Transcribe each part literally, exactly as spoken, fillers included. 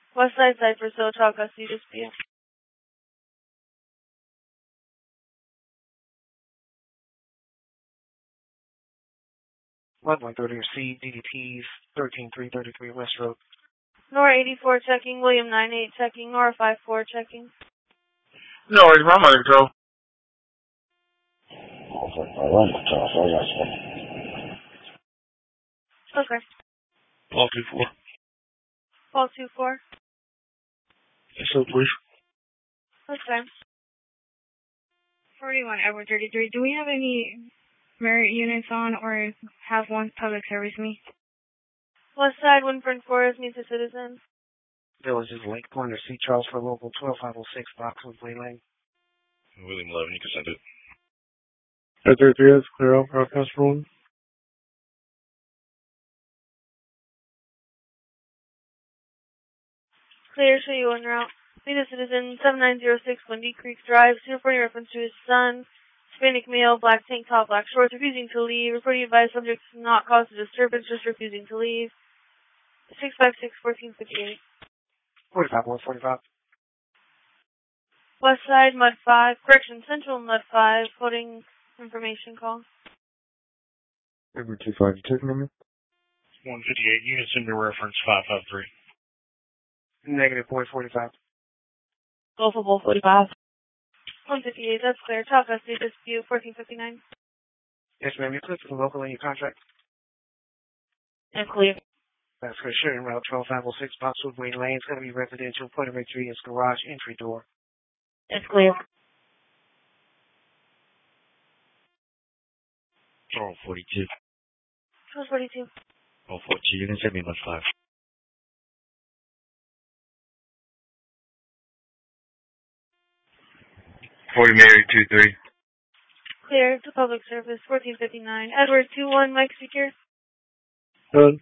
West Side Cypress Hill, child custody dispute. one thirty C, D D Ts, thirteen three thirty-three West Road. Nora eighty-four checking, William ninety-eight checking, Nora fifty-four checking. No worries, my mother control. Okay. Call two four. Call two four. Yes, so please. Okay. forty-one Edward thirty-three. Do we have any merit units on or have one public service me? West Side, Winford Forest needs a citizen. Villages Lake Pointer, C. Charles for local twelve five oh six, Boxwood Lane. William eleven, you can send it. Ed thirty-three, that's clear out, broadcast for one. Clear, show you en route. Need a citizen, seven nine zero six Windy Creek Drive, reporting reference to his son, Hispanic male, black tank top, black shorts, refusing to leave. Reporting advised subject does not cause a disturbance, just refusing to leave. six five six, fourteen fifty-eight. forty-five one forty-five. West Side, Mud five, correction, Central Mud five, quoting information call. Edward two five, you taking number? one fifty-eight, units into reference five five three. Negative point forty-five. Go for both forty-five. one fifty-eight, that's clear. Child custody dispute, fourteen fifty-nine. Yes, ma'am, you're clear for the local in your contract. And clear. That's for sure. En route twelve five oh six, Boxwood Lane. It's going to be residential. Point of entry is garage entry door. It's clear. twelve forty-two. twelve forty-two. twelve forty-two, you can send me one five. forty Mary two three. Clear to public service, fourteen fifty-nine. Edward two one, Mike Seeker. Good.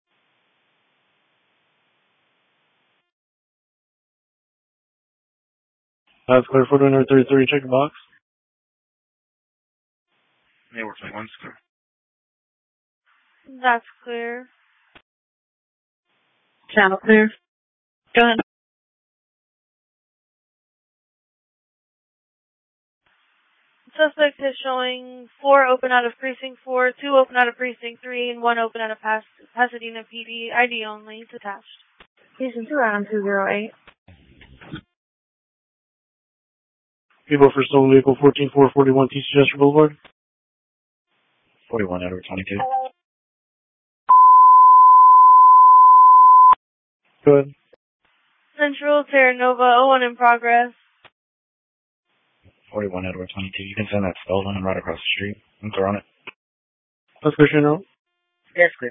That's clear for Edward thirty-three, check the box. They work for one square. That's clear. Channel clear. Go ahead. Suspect is showing four open out of precinct four, two open out of precinct three, and one open out of Pas Pasadena P D. I D only. It's attached. Station two, Adam two zero eight. People for stolen vehicle fourteen four forty-one T C Chester Boulevard. forty-one Edward twenty-two. Go ahead. Central, Terra Nova, oh one in progress. forty-one Edward twenty-two. You can send that stolen and right across the street. I'm throwing it. That's clear, General. Yes, clear.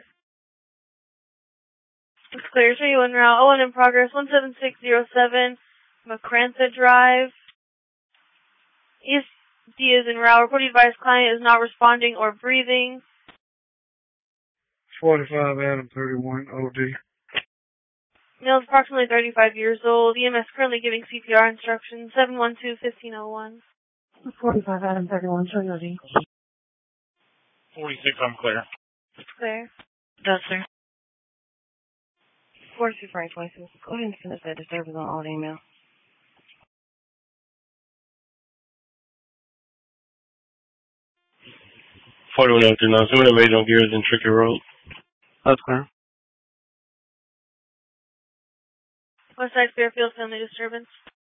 It's clear. Show you en route. oh one in progress. one seven six zero seven, Macrantha Drive. East D is en route. Reporting advised client is not responding or breathing. forty-five Adam thirty-one O D. Male is approximately thirty-five years old. E M S currently giving C P R instructions. seven one two, fifteen oh one. forty-five Adam thirty-one, show you O D. forty-six, I'm clear. It's clear. Does, sir. four two five twenty-six. Go ahead and send us that disturbance on all email. forty-one after nine. Someone that made on gears in Tricky Road. That's clear. Westside Fairfield family disturbance.